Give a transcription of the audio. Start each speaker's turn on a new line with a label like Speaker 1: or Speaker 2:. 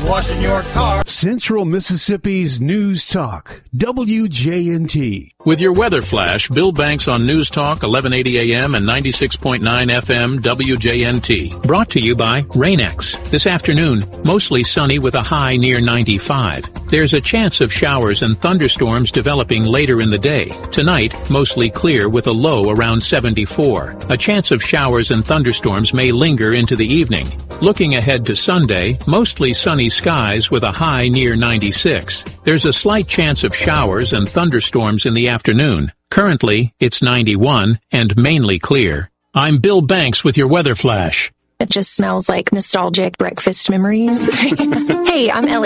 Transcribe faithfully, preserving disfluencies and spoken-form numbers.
Speaker 1: washing your car.
Speaker 2: Central Mississippi's News Talk, W J N T.
Speaker 3: With your weather flash, Bill Banks on News Talk, eleven eighty A M and ninety-six point nine F M, W J N T. Brought to you by Rain-X. This afternoon, mostly sunny with a high near ninety-five. There's a chance of showers and thunderstorms developing later in the day. Tonight, mostly clear with a low around seventy-four. A chance of showers and thunderstorms may linger into the evening. Looking ahead to Sunday, mostly sunny skies with a high near ninety-six. There's a slight chance of showers and thunderstorms in the afternoon. Currently, it's ninety-one and mainly clear. I'm Bill Banks with your weather flash.
Speaker 4: It just smells like nostalgic breakfast memories. Hey, I'm Ellie.